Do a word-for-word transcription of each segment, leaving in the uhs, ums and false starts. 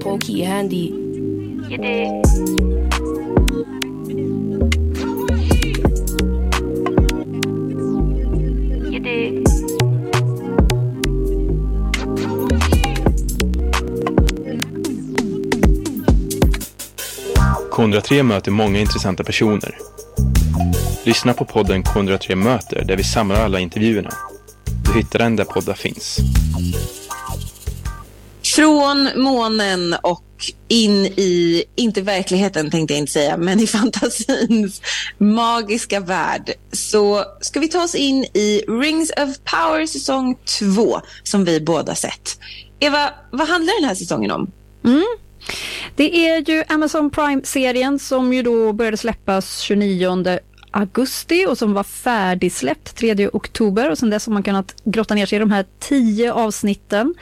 pokey handy. You dig? You dig? K ett noll tre möter många intressanta personer. Lyssna på podden K ett noll tre möter där vi samlar alla intervjuerna. Du hittar den där poddar finns. Från månen och in i, inte verkligheten tänkte jag inte säga, men i fantasins magiska värld, så ska vi ta oss in i Rings of Power säsong två som vi båda sett. Eva, vad handlar den här säsongen om? Mm. Det är ju Amazon Prime-serien som ju då började släppas tjugonionde augusti och som var färdigsläppt tredje oktober, och sen dess har man kunnat grotta ner sig i de här tio avsnitten.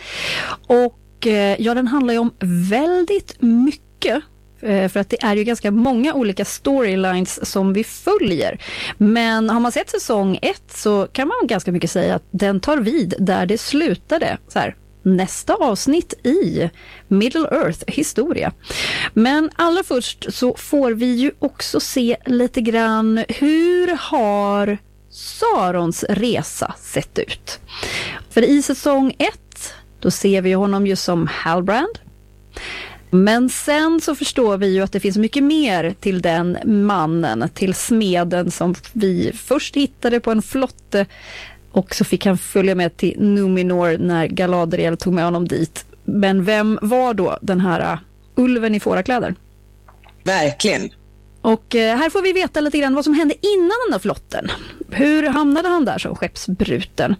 Och eh, ja, den handlar ju om väldigt mycket, eh, för att det är ju ganska många olika storylines som vi följer. Men har man sett säsong ett så kan man ganska mycket säga att den tar vid där det slutade, så här. Nästa avsnitt i Middle Earth historia. Men allra först så får vi ju också se lite grann hur har Sarons resa sett ut. För i säsong ett då ser vi honom ju som Halbrand. Men sen så förstår vi ju att det finns mycket mer till den mannen, till smeden som vi först hittade på en flotte. Och så fick han följa med till Numenor när Galadriel tog med honom dit. Men vem var då den här uh, ulven i fårakläder? Verkligen. Och uh, här får vi veta lite grann vad som hände innan den här flotten. Hur hamnade han där som skeppsbruten?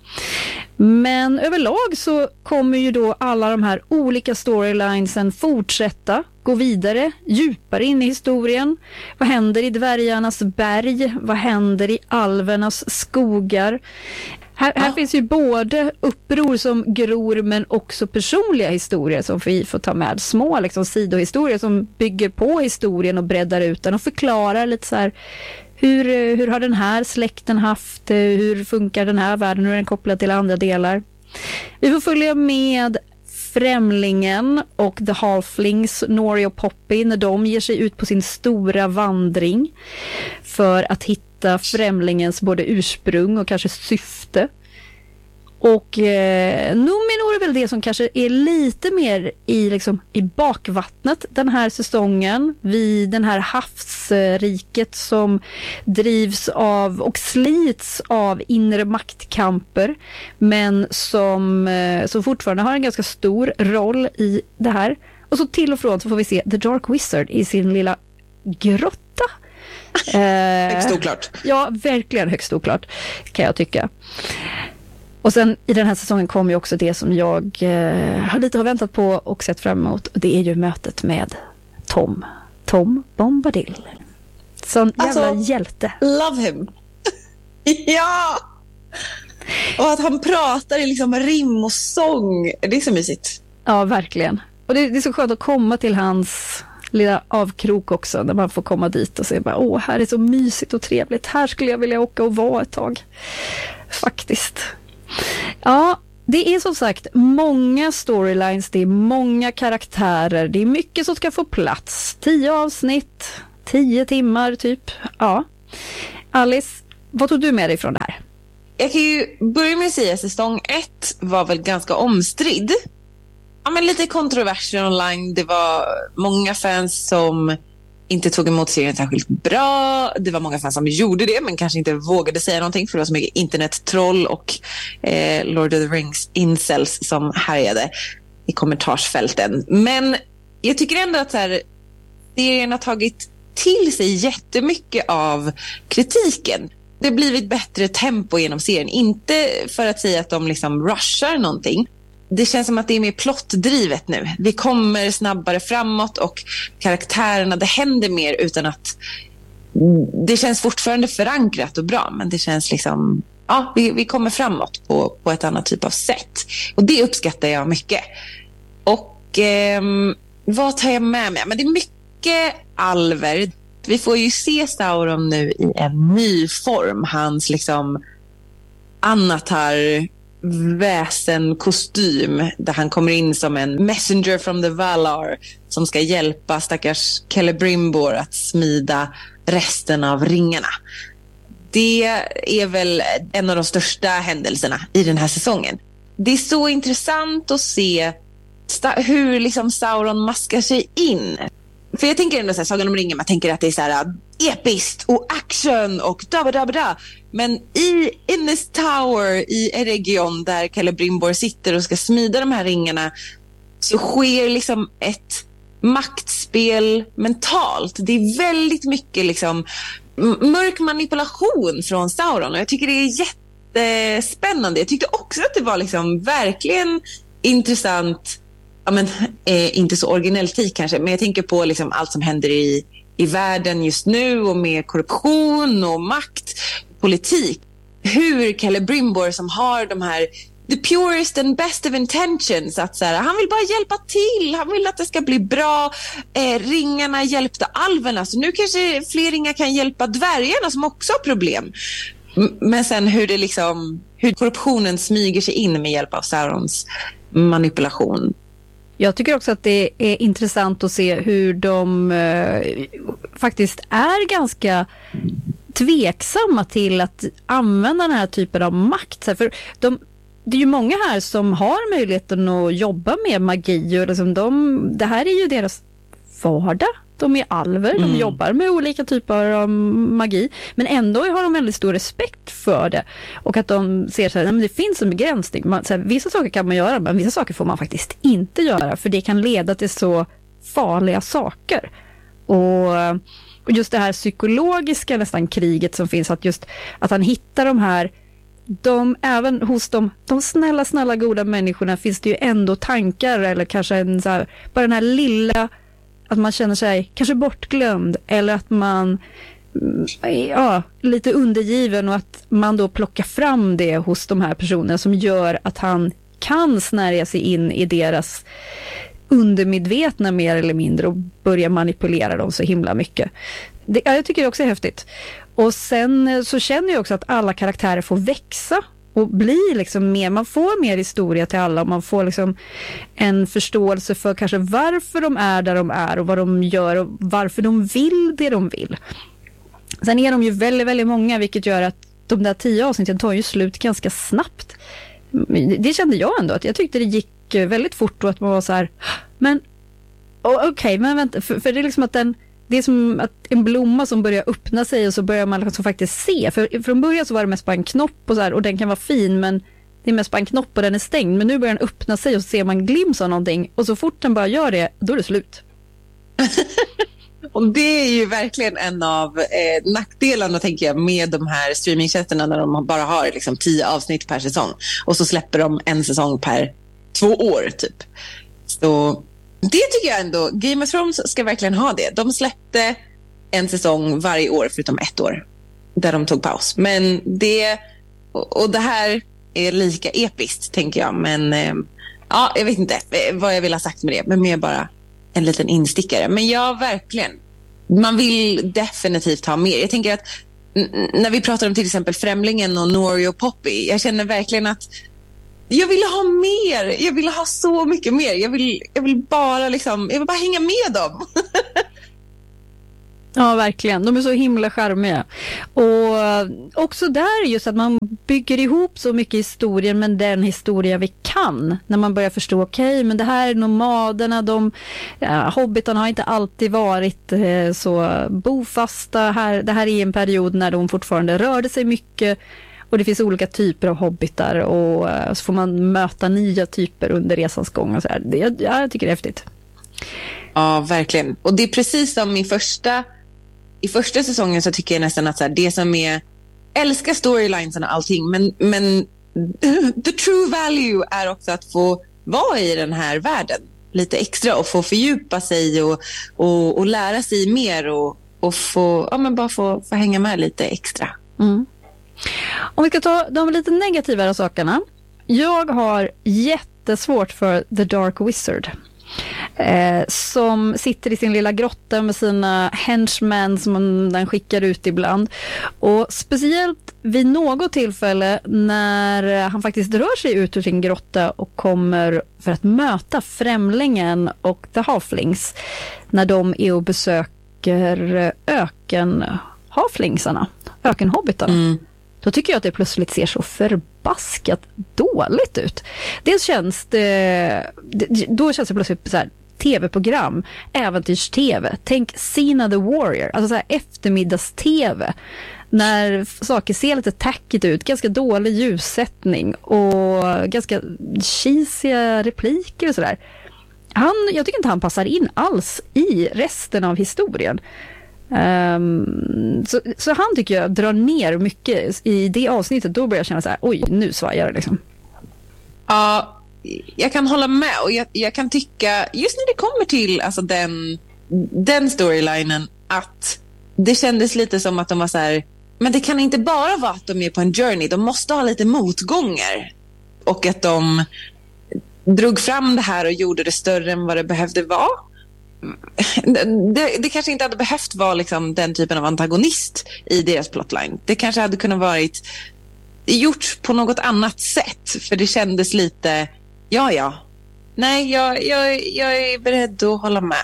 Men överlag så kommer ju då alla de här olika storylinesen fortsätta, gå vidare, djupare in i historien. Vad händer i dvärgarnas berg? Vad händer i alvernas skogar? Här, här ja. finns ju både uppror som gror men också personliga historier som vi får ta med. Små liksom, sidohistorier som bygger på historien och breddar ut den och förklarar lite så här hur, hur har den här släkten haft, hur funkar den här världen, hur är den kopplad till andra delar. Vi får följa med Främlingen och The Halflings, Nori och Poppy, när de ger sig ut på sin stora vandring för att hitta Främlingens både ursprung och kanske syfte. Och eh, Numenor är väl det som kanske är lite mer i, liksom, i bakvattnet den här säsongen. Vid den här havsriket som drivs av och slits av inre maktkamper. Men som, eh, som fortfarande har en ganska stor roll i det här. Och så till och från så får vi se The Dark Wizard i sin lilla grotta. Eh, högst oklart. Ja, verkligen högst oklart kan jag tycka. Och sen i den här säsongen kommer ju också det som jag eh, har lite har väntat på och sett fram emot. Det är ju mötet med Tom. Tom Bombadil. Sån jävla alltså, hjälte. Love him. Ja! Och att han pratar i liksom rim och sång. Det är så mysigt. Ja, verkligen. Och det, det är så skönt att komma till hans lilla avkrok också. När man får komma dit och se bara, åh, här är så mysigt och trevligt. Här skulle jag vilja åka och vara ett tag. Faktiskt. Ja, det är som sagt många storylines, det är många karaktärer, det är mycket som ska få plats. Tio avsnitt, tio timmar typ. Ja. Alice, vad tog du med dig från det här? Jag kan ju börja med att säga att säsong ett var väl ganska omstridd. Ja, men lite kontroverser online. Det var många fans som inte tog emot serien särskilt bra. Det var många fans som gjorde det men kanske inte vågade säga någonting för det var så mycket internettroll och eh, Lord of the Rings incels som härjade i kommentarsfälten. Men jag tycker ändå att så här, serien har tagit till sig jättemycket av kritiken. Det har blivit bättre tempo genom serien. Inte för att säga att de liksom rushar någonting. Det känns som att det är mer plottdrivet nu. Vi kommer snabbare framåt och karaktärerna, det händer mer utan att det känns fortfarande förankrat och bra. Men det känns liksom, ja, vi, vi kommer framåt på, på ett annat typ av sätt. Och det uppskattar jag mycket. Och eh, vad tar jag med mig? Men det är mycket alver. Vi får ju se Sauron nu i en ny form. Hans liksom Anatar väsenkostym där han kommer in som en messenger from the Valar som ska hjälpa stackars Celebrimbor att smida resten av ringarna. Det är väl en av de största händelserna i den här säsongen. Det är så intressant att se sta- hur liksom Sauron maskar sig in. För jag tänker ändå så här, Sagan om ringen, man tänker att det är så här episkt och action och da da da. Men i Innis Tower i Eregion där Celebrimbor sitter och ska smida de här ringarna så sker liksom ett maktspel mentalt. Det är väldigt mycket liksom mörk manipulation från Sauron och jag tycker det är jättespännande. Jag tyckte också att det var liksom verkligen intressant. Ja, men, eh, inte så originell tid kanske, men jag tänker på liksom allt som händer i, i världen just nu och med korruption och makt, politik. Hur Celebrimbor som har de här the purest and best of intentions, att så här, han vill bara hjälpa till, han vill att det ska bli bra. Eh, ringarna hjälpte alverna, så nu kanske fler ringar kan hjälpa dvärgarna som också har problem. M- men sen hur det liksom, hur korruptionen smyger sig in med hjälp av Saurons manipulation. Jag tycker också att det är intressant att se hur de eh, faktiskt är ganska tveksamma till att använda den här typen av makt. För de, det är ju många här som har möjligheten att jobba med magi och liksom de, det här är ju deras vardag. De är alver, mm. de jobbar med olika typer av magi, men ändå har de väldigt stor respekt för det och att de ser så här, men det finns en begränsning. Man, så här, vissa saker kan man göra, men vissa saker får man faktiskt inte göra för det kan leda till så farliga saker. Och, och just det här psykologiska nästan kriget som finns, att just att han hittar de här de, även hos de, de snälla, snälla, goda människorna finns det ju ändå tankar eller kanske en så här, bara den här lilla att man känner sig kanske bortglömd eller att man ja, lite undergiven och att man då plockar fram det hos de här personerna som gör att han kan snärja sig in i deras undermedvetna mer eller mindre och börja manipulera dem så himla mycket. Det, ja, jag tycker det också är häftigt. Och sen så känner jag också att alla karaktärer får växa och bli liksom mer, man får mer historia till alla och man får liksom en förståelse för kanske varför de är där de är och vad de gör och varför de vill det de vill. Sen är de ju väldigt, väldigt många, vilket gör att de där tio avsnitten tar ju slut ganska snabbt. Det kände jag ändå, att jag tyckte det gick väldigt fort och att man var så här, men okej, okay, men vänta, för, för det är liksom att den det är som att en blomma som börjar öppna sig och så börjar man liksom faktiskt se. För från början så var det mest bara en knopp och, så här, och den kan vara fin, men det är mest bara en knopp och den är stängd. Men nu börjar den öppna sig och så ser man glimt av någonting. Och så fort den bara gör det, då är det slut. Och det är ju verkligen en av eh, nackdelarna, tänker jag, med de här streamingtjänsterna när de bara har liksom tio avsnitt per säsong. Och så släpper de en säsong per två år typ. Så det tycker jag ändå, Game of Thrones ska verkligen ha det. De släppte en säsong varje år förutom ett år där de tog paus. Men det, och det här är lika episkt, tänker jag. Men eh, ja, jag vet inte vad jag vill ha sagt med det, men mer bara en liten instickare. Men ja, verkligen. Man vill definitivt ha mer. Jag tänker att n- när vi pratar om till exempel Främlingen och Nori och Poppy, jag känner verkligen att jag vill ha mer. Jag vill ha så mycket mer. Jag vill, jag vill bara liksom, jag vill bara hänga med dem. Ja, verkligen. De är så himla charmiga. Och också där just att man bygger ihop så mycket historien med den historia vi kan. När man börjar förstå, okej, okay, men det här är nomaderna, de ja, hobbitarna har inte alltid varit eh, så bofasta. Här, det här är en period när de fortfarande rörde sig mycket. Och det finns olika typer av hobbitar och uh, så får man möta nya typer under resans gång. Och så här. Det, ja, jag tycker det är häftigt. Ja, verkligen. Och det är precis som i första, i första säsongen så tycker jag nästan att så här, det som är, älskar storylinesen och allting, men, men the true value är också att få vara i den här världen lite extra och få fördjupa sig och, och, och lära sig mer och, och få, ja, men bara få, få hänga med lite extra. Mm. Om vi ska ta de lite negativare sakerna. Jag har jättesvårt för The Dark Wizard. Eh, som sitter i sin lilla grotta med sina henchmen som den skickar ut ibland. Och speciellt vid något tillfälle när han faktiskt rör sig ut ur sin grotta och kommer för att möta främlingen och The Halflings när de är och besöker öken Halflingsarna, ökenhobbitarna. Mm. Då tycker jag att det plötsligt ser så förbaskat dåligt ut. Dels känns det, då känns det plötsligt så här tv-program, äventyrs-tv. Tänk Xena the Warrior, alltså så här eftermiddags-tv. När saker ser lite tackigt ut, ganska dålig ljussättning och ganska cheesy repliker och sådär. Han, jag tycker inte han passar in alls i resten av historien. Um, så, så han tycker jag drar ner mycket i det avsnittet. Då börjar jag känna så här, oj, nu svajar det liksom. Ja, jag kan hålla med. Och jag, jag kan tycka, just när det kommer till alltså den, den storylinen, att det kändes lite som att de var så här, men det kan inte bara vara att de är på en journey. De måste ha lite motgångar. Och att de drog fram det här och gjorde det större än vad det behövde vara. Det, det kanske inte hade behövt vara liksom den typen av antagonist i deras plotline. Det kanske hade kunnat varit gjort på något annat sätt. För det kändes lite, ja ja. Nej, jag, jag, jag är beredd att hålla med.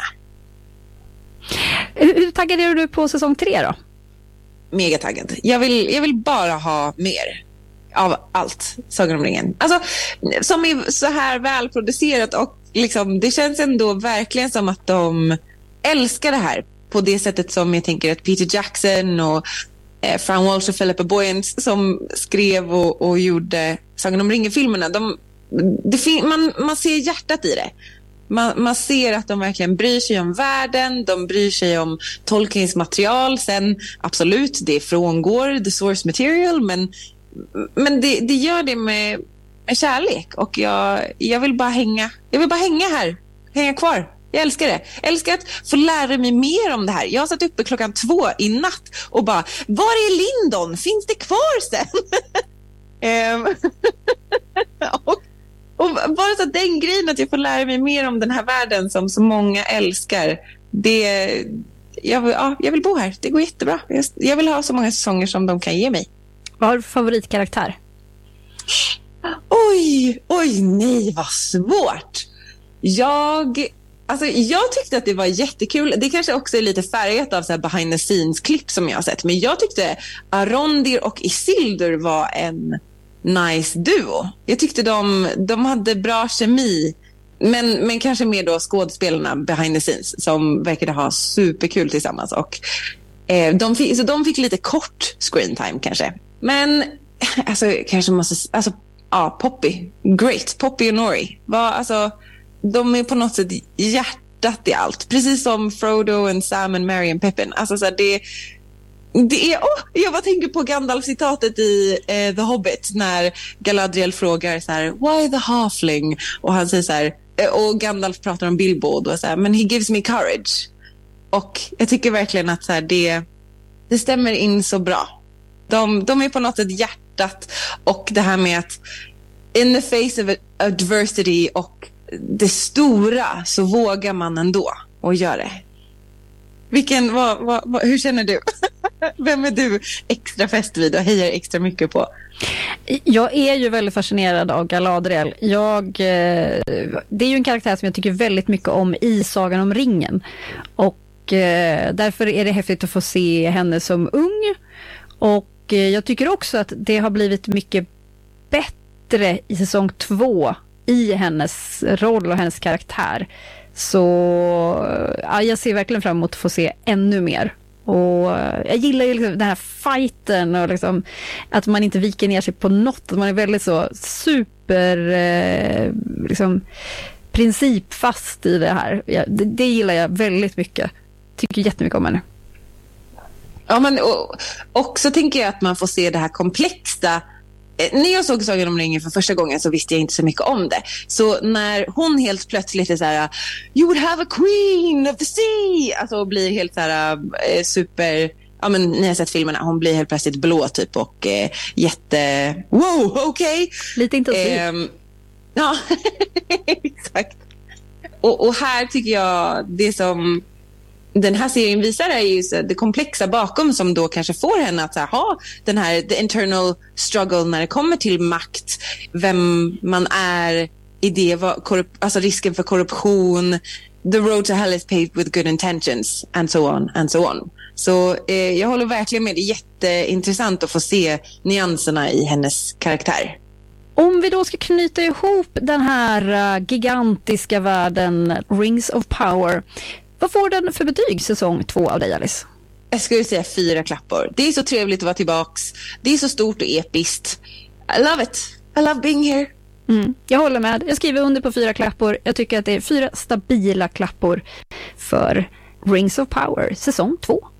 Hur taggad är du på säsong tre då? Mega taggad. Jag vill, jag vill bara ha mer av allt Sagan om ringen. Alltså, som är så här välproducerat och liksom, det känns ändå verkligen som att de älskar det här på det sättet som jag tänker att Peter Jackson och eh, Fran Walsh och Philippa Boyens som skrev och, och gjorde Sagan om ringen-filmerna, de, det, man, man ser hjärtat i det. Man, man ser att de verkligen bryr sig om världen, de bryr sig om Tolkiens material. Sen absolut, det frångår the source material, men, men det, det gör det med, med kärlek. Och jag, jag vill bara hänga Jag vill bara hänga här, hänga kvar. Jag älskar det. Jag älskar att få lära mig mer om det här. Jag har satt uppe klockan två i natt och bara, var är Lindon? Finns det kvar sen? och Och bara så den grejen att jag får lära mig mer om den här världen som så många älskar, det, jag, vill, ja, jag vill bo här, det går jättebra. Jag, jag vill ha så många säsonger som de kan ge mig. Vad har du för favoritkaraktär? Oj, oj nej, vad svårt. Jag, alltså, jag tyckte att det var jättekul. Det kanske också är lite färgat av så här behind the scenes-klipp som jag har sett. Men jag tyckte Arondir och Isildur var en nice duo. Jag tyckte de, de hade bra kemi. Men, men kanske mer då skådespelarna behind the scenes som verkade ha superkul tillsammans. Och, eh, de, fick, så de fick lite kort screen time kanske. Men alltså, kanske måste... Alltså, ja, Poppy. Great. Poppy och Nori. Var, alltså, de är på något sätt hjärtat i allt. Precis som Frodo och Sam och Merry och Pippin. Alltså, så här, det Det är, oh, jag bara tänker på Gandalf-citatet i eh, The Hobbit när Galadriel frågar så här, why the halfling? Och han säger så här, eh, och Gandalf pratar om Bilbo och då så här, men he gives me courage. Och jag tycker verkligen att så här, det, det stämmer in så bra. De, de är på något sätt hjärtat, och det här med att in the face of adversity och det stora så vågar man ändå och gör det. Vilken, vad, vad, vad, hur känner du? Vem är du extra fäst vid och hejar extra mycket på? Jag är ju väldigt fascinerad av Galadriel. Jag, det är ju en karaktär som jag tycker väldigt mycket om i Sagan om ringen. Och därför är det häftigt att få se henne som ung. Och jag tycker också att det har blivit mycket bättre i säsong två i hennes roll och hennes karaktär. Så ja, jag ser verkligen fram emot att få se ännu mer. Och jag gillar ju liksom den här fighten och liksom att man inte viker ner sig på något. Att man är väldigt så super eh, liksom principfast i det här. Ja, det, det gillar jag väldigt mycket. Tycker jättemycket om henne. Ja, men och, också tänker jag att man får se det här komplexa. När jag såg Sagan om ringen för första gången så visste jag inte så mycket om det. Så när hon helt plötsligt är så här, you would have a queen of the sea, alltså blir helt så här super, ja men ni har sett filmerna, hon blir helt plötsligt blå typ och eh, jätte, wow, okej. Okay. Lite intensivt. Um, ja, exakt. och, och här tycker jag det som den här serien visar är ju så det komplexa bakom som då kanske får henne att så här, ha den här the internal struggle när det kommer till makt, vem man är i det, vad, korrup- alltså risken för korruption, the road to hell is paved with good intentions and so on and so on. Så eh, jag håller verkligen med, det är jätteintressant att få se nyanserna i hennes karaktär. Om vi då ska knyta ihop den här uh, gigantiska världen Rings of Power, vad får den för betyg säsong två av dig, Alice? Jag skulle säga fyra klappor. Det är så trevligt att vara tillbaks. Det är så stort och episkt. I love it. I love being here. Mm, jag håller med. Jag skriver under på fyra klappor. Jag tycker att det är fyra stabila klappor för Rings of Power säsong två.